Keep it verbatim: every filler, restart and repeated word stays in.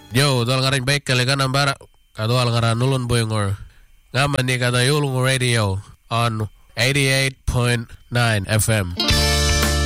Yo, tuolla ngarin Peikkeli kanan pärä, ka tuolla ngaran nulun puingor. Ngamman ni kata julungu radio on eighty-eight point nine F M.